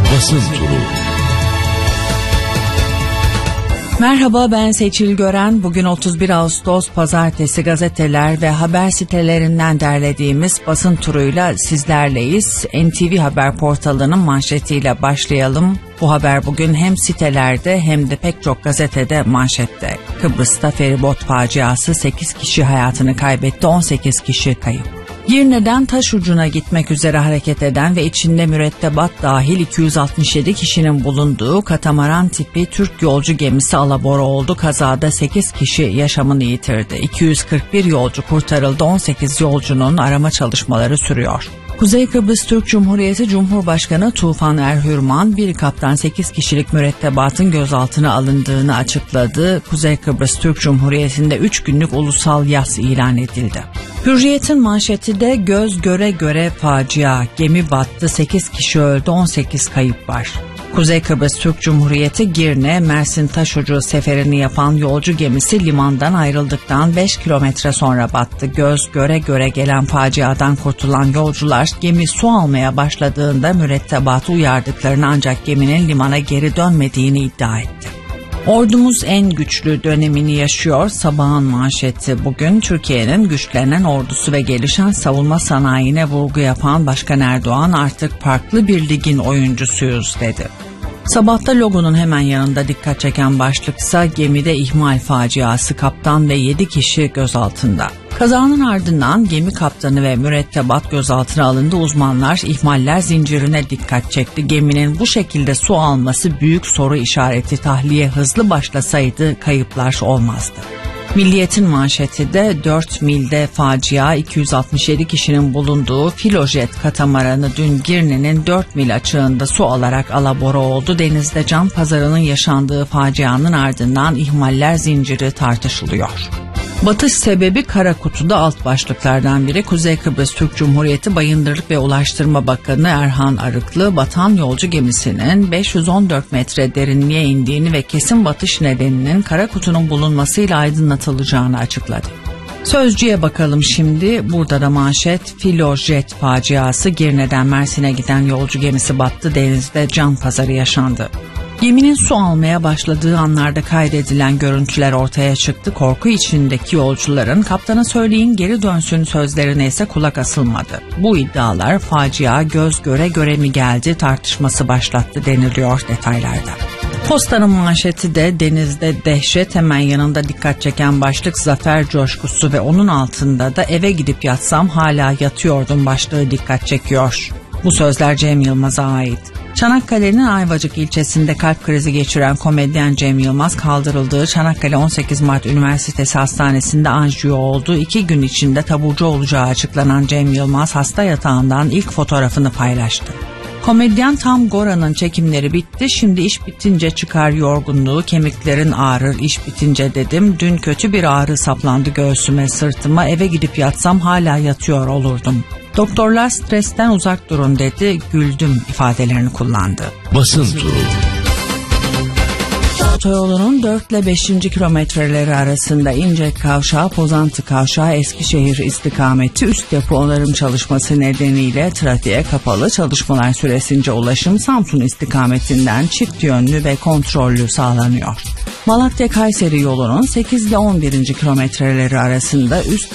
Basın Turu. Merhaba, ben Seçil Gören. Bugün 31 Ağustos Pazartesi, gazeteler ve haber sitelerinden derlediğimiz basın turuyla sizlerleyiz. NTV Haber portalının manşetiyle başlayalım. Bu haber bugün hem sitelerde hem de pek çok gazetede manşette. Kıbrıs'ta feribot faciası, 8 kişi hayatını kaybetti, 18 kişi kayıp. Girne'den Taşucu'na gitmek üzere hareket eden ve içinde mürettebat dahil 267 kişinin bulunduğu katamaran tipi Türk yolcu gemisi alabora oldu. Kazada 8 kişi yaşamını yitirdi. 241 yolcu kurtarıldı. 18 yolcunun arama çalışmaları sürüyor. Kuzey Kıbrıs Türk Cumhuriyeti Cumhurbaşkanı Tufan Erhürman, bir kaptan 8 kişilik mürettebatın gözaltına alındığını açıkladı. Kuzey Kıbrıs Türk Cumhuriyeti'nde 3 günlük ulusal yas ilan edildi. Hürriyet'in manşeti de göz göre göre facia, gemi battı, 8 kişi öldü, 18 kayıp var. Kuzey Kıbrıs Türk Cumhuriyeti Girne, Mersin Taşucu seferini yapan yolcu gemisi limandan ayrıldıktan 5 kilometre sonra battı. Göz göre göre gelen faciadan kurtulan yolcular gemi su almaya başladığında mürettebatı uyardıklarını, ancak geminin limana geri dönmediğini iddia etti. Ordumuz en güçlü dönemini yaşıyor. Sabahın manşeti bugün Türkiye'nin güçlenen ordusu ve gelişen savunma sanayine vurgu yapan Başkan Erdoğan, artık farklı bir ligin oyuncusuyuz dedi. Sabahta logonun hemen yanında dikkat çeken başlıksa gemide ihmal faciası, kaptan ve 7 kişi gözaltında. Kazanın ardından gemi kaptanı ve mürettebat gözaltına alındı. Uzmanlar ihmaller zincirine dikkat çekti. Geminin bu şekilde su alması büyük soru işareti. Tahliye hızlı başlasaydı kayıplar olmazdı. Milliyet'in manşeti de 4 milde facia, 267 kişinin bulunduğu Filojet katamaranı dün Girne'nin 4 mil açığında su alarak alabora oldu. Denizde can pazarının yaşandığı facianın ardından ihmaller zinciri tartışılıyor. Batış sebebi kara kutuda alt başlıklardan biri. Kuzey Kıbrıs Türk Cumhuriyeti Bayındırlık ve Ulaştırma Bakanı Erhan Arıklı, batan yolcu gemisinin 514 metre derinliğe indiğini ve kesin batış nedeninin kara kutunun bulunmasıyla aydınlatılacağını açıkladı. Sözcü'ye bakalım şimdi. Burada da manşet Filojet faciası, Girne'den Mersin'e giden yolcu gemisi battı, denizde can pazarı yaşandı. Geminin su almaya başladığı anlarda kaydedilen görüntüler ortaya çıktı. Korku içindeki yolcuların "kaptana söyleyin geri dönsün" sözlerine ise kulak asılmadı. Bu iddialar facia göz göre göre mi geldi tartışması başlattı deniliyor detaylarda. Posta'nın manşeti de denizde dehşet, hemen yanında dikkat çeken başlık zafer coşkusu ve onun altında da eve gidip yatsam hala yatıyordum başlığı dikkat çekiyor. Bu sözler Cem Yılmaz'a ait. Çanakkale'nin Ayvacık ilçesinde kalp krizi geçiren komedyen Cem Yılmaz kaldırıldığı Çanakkale 18 Mart Üniversitesi Hastanesi'nde anjiyo oldu. 2 gün içinde taburcu olacağı açıklanan Cem Yılmaz hasta yatağından ilk fotoğrafını paylaştı. Komedyen Tam Gora'nın çekimleri bitti, şimdi iş bitince çıkar yorgunluğu, kemiklerin ağrır iş bitince dedim, dün kötü bir ağrı saplandı göğsüme sırtıma, eve gidip yatsam hala yatıyor olurdum. Doktorlar stresten uzak durun dedi, güldüm ifadelerini kullandı. Basın turu. Otoyolunun 4 ile 5. kilometreleri arasında İncek Kavşağı, Pozantı Kavşağı, Eskişehir istikameti üst yapı onarım çalışması nedeniyle trafiğe kapalı. Çalışmalar süresince ulaşım Samsun istikametinden çift yönlü ve kontrollü sağlanıyor. Malatya-Kayseri yolunun 8 ile 11. kilometreleri arasında üst